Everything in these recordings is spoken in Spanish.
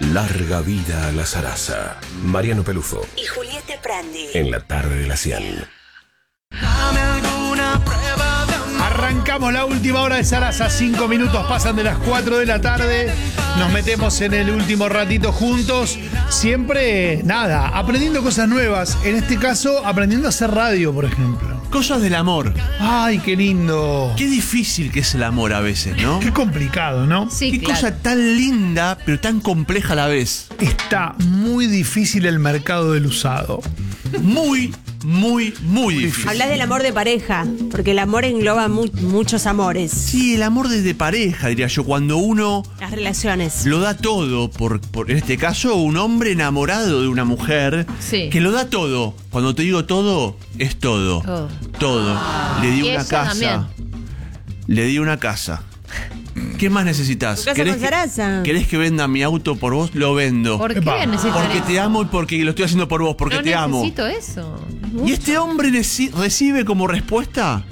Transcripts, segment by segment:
Larga vida a la zaraza. Mariano Pelufo y Julieta Prandi. En la tarde de la 100. Arrancamos la última hora de Zaraza. 5 minutos pasan de las 4 de la tarde. Nos metemos en el último ratito juntos. Siempre, aprendiendo cosas nuevas. En este caso, aprendiendo a hacer radio, por ejemplo. Cosas del amor. Ay, qué lindo. Qué difícil que es el amor a veces, ¿no? Qué complicado, ¿no? Sí, Qué cosa tan linda, pero tan compleja a la vez. Está muy difícil el mercado del usado. Muy difícil. Hablas del amor de pareja, porque el amor engloba muchos amores. Sí, el amor desde pareja, diría yo, cuando uno Las relaciones. lo da todo, por en este caso, un hombre enamorado de una mujer, Sí. que lo da todo. Cuando te digo todo, es todo. Todo. Todo. Le di Y una ella casa. también. Le di una casa. ¿Qué más necesitas? Tu casa con Zaraza. ¿Querés que venda mi auto por vos? Lo vendo. ¿Por Epa. qué necesitas Porque eso? te amo y porque lo estoy haciendo por vos, porque no te amo. necesito eso. Y este hombre recibe como respuesta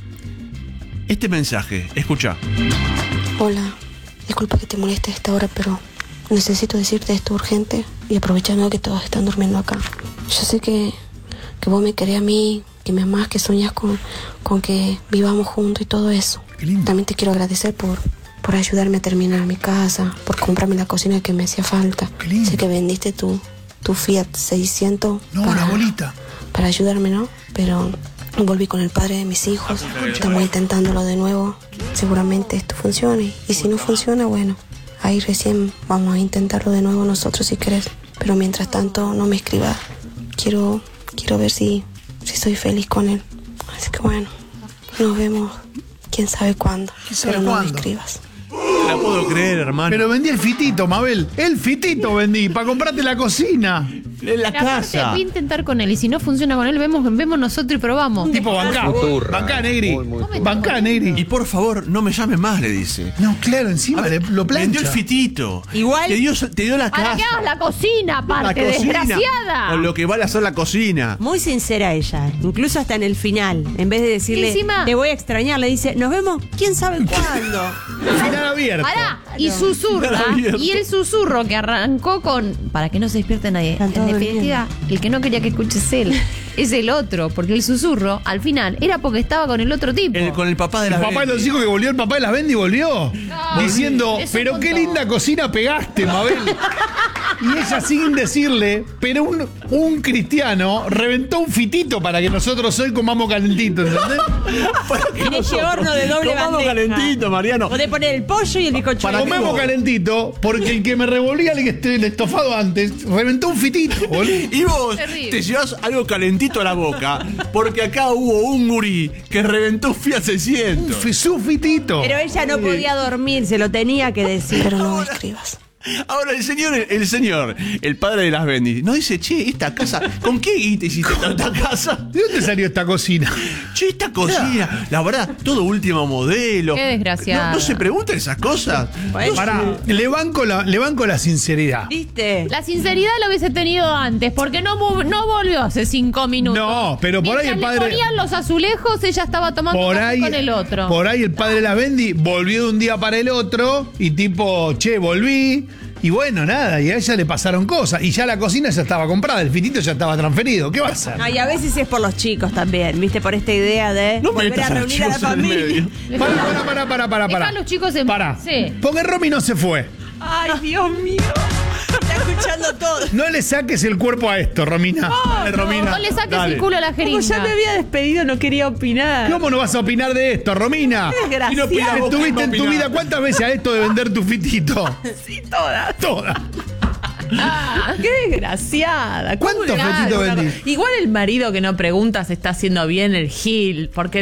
este mensaje. Escucha. Hola, disculpa que te moleste a esta hora, pero necesito decirte esto urgente y aprovechando que todos están durmiendo acá. Yo sé que vos me querés a mí, que me amás, que soñás con que vivamos juntos y todo eso. Qué lindo. También te quiero agradecer por ayudarme a terminar mi casa, por comprarme la cocina que me hacía falta. Qué lindo. Sé que vendiste tu Fiat 600 No, la bolita. para ayudarme, ¿no? Pero volví con el padre de mis hijos. Estamos intentándolo de nuevo. Seguramente esto funcione. Y si no funciona, bueno, ahí recién vamos a intentarlo de nuevo nosotros si querés. Pero mientras tanto, no me escribas. Quiero ver si soy feliz con él. Así que bueno, nos vemos quién sabe cuándo. sabe Pero no cuándo? me escribas. No la puedo creer, hermano. Pero vendí el fitito, Mabel. El fitito vendí para comprarte la cocina. En la Aparte, casa. voy a intentar con él. Y si no funciona con él, vemos nosotros y probamos. Tipo bancá. Bancá, Negri. Bancá, Y Negri. por favor, no me llames más, le dice. No, claro, encima lo plancha. Vendió el fitito. Igual- Te dio la Para casa. que hagas la cocina, La aparte, cocina. desgraciada. O lo que vale hacer la cocina. Muy sincera ella, incluso hasta en el final. En vez de decirle, Encima- te voy a extrañar, le dice, nos vemos, quién sabe cuándo. Final abierto. Pará, y susurra. Abierto. Y el susurro que arrancó con. Para que no se despierte nadie. Están En todos definitiva, el que no quería que escuches él es el otro. Porque el susurro, al final, era porque estaba con el otro tipo. Con el papá de El la papá de los hijos que volvió, el papá de las Bendy volvió. Diciendo, eso pero qué contó. linda cocina pegaste, Mabel. Y ella sin decirle, pero un cristiano reventó un fitito para que nosotros hoy comamos calentito, ¿entendés? En ese horno de doble Comamos bandeja. calentito, Mariano. Podés poner el pollo y el bizcocho. Comemos calentito porque el que me revolvía el estofado antes reventó un fitito, boludo. Y vos Terrible. te llevas algo calentito a la boca, porque acá hubo un gurí que reventó un Fiat 600. Su fitito. Pero ella no podía dormir, se lo tenía que decir. Pero no me escribas. Ahora el señor, el padre de las Bendy, nos dice, che, esta casa, ¿con qué guita hiciste esta casa? ¿De dónde salió esta cocina? Che, esta cocina, la verdad, todo último modelo. Qué desgraciada. No se preguntan esas cosas. Bueno, Pará, le banco la sinceridad. ¿viste? La sinceridad lo hubiese tenido antes, porque no volvió hace 5 minutos. No, pero por ahí el Mientras padre- le ponían los azulejos, ella estaba tomando café con el otro. Por ahí el padre de las Bendy volvió de un día para el otro y tipo, che, volví. Y bueno, nada, y a ella le pasaron cosas. Y ya la cocina ya estaba comprada, el fitito ya estaba transferido. ¿Qué va a hacer? Ay, a veces es por los chicos también, ¿viste? Por esta idea de No volver metas a a los reunir a la chicos en el familia. medio. Para. Dejá a los chicos en Pará. Sí. Porque Romy no se fue. Ay, Dios mío. Está escuchando todo. No le saques el cuerpo a esto, Romina. Dale, Romina, No le saques dale. el culo a la Como jeringa. ya me había despedido, no quería opinar. ¿Cómo no vas a opinar de esto, Romina? Desgraciada. Y no opinás vos, ¿Estuviste ¿cómo en tu opinás? vida cuántas veces a esto de vender tu fitito? Sí, todas. Todas. Qué desgraciada. ¿Cómo ¿Cuántos le- fetitos vendís? Igual el marido que no pregunta se está haciendo bien el gil, porque